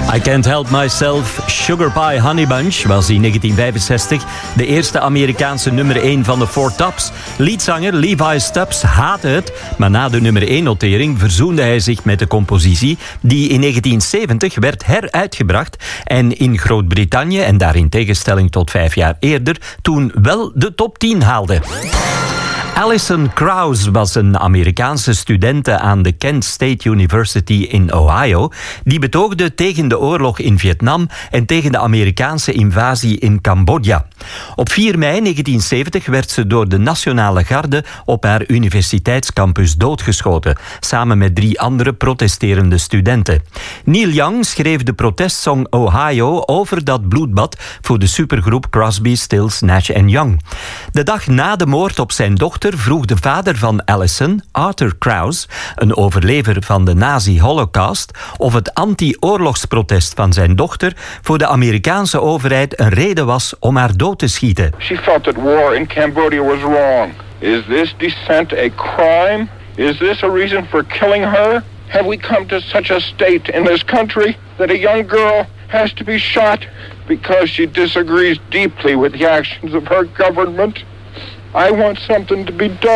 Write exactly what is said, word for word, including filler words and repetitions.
I Can't Help Myself, Sugar Pie Honey Bunch was in negentien vijfenzestig de eerste Amerikaanse nummer één van de Four Tops. Liedzanger Levi Stubbs haatte het, maar na de nummer één notering verzoende hij zich met de compositie die in negentien zeventig werd heruitgebracht en in Groot-Brittannië, en daar in tegenstelling tot vijf jaar eerder, toen wel de top tien haalde. Alison Krauss was een Amerikaanse studente aan de Kent State University in Ohio die betoogde tegen de oorlog in Vietnam en tegen de Amerikaanse invasie in Cambodja. Op vier mei negentien zeventig werd ze door de Nationale Garde op haar universiteitscampus doodgeschoten, samen met drie andere protesterende studenten. Neil Young schreef de protestsong Ohio over dat bloedbad voor de supergroep Crosby, Stills, Nash en Young. De dag na de moord op zijn dochter vroeg de vader van Alison, Arthur Krauss, een overlever van de nazi-holocaust, of het anti-oorlogsprotest van zijn dochter voor de Amerikaanse overheid een reden was om haar dood te schieten. She felt that war in Cambodia was wrong. Is this dissent a crime? Is this a reason for killing her? Have we come to such a state in this country that a young girl has to be shot because she disagrees deeply with the actions of her government? I want something to be done.